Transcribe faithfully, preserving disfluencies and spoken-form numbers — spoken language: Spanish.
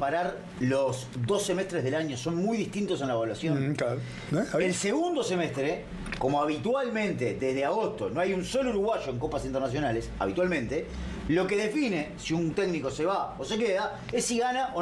comparar los dos semestres del año, son muy distintos en la evaluación. Mm, claro. ¿Eh? El segundo semestre, como habitualmente desde agosto no hay un solo uruguayo en copas internacionales, habitualmente, lo que define si un técnico se va o se queda es si gana o